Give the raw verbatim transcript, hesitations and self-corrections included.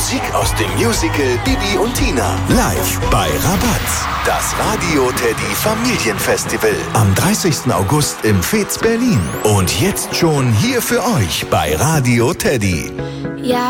Musik aus dem Musical Bibi und Tina. Live bei Rabatz. Das Radio Teddy Familienfestival. Am dreißigsten August im Fez Berlin. Und jetzt schon hier für euch bei Radio Teddy. Ja.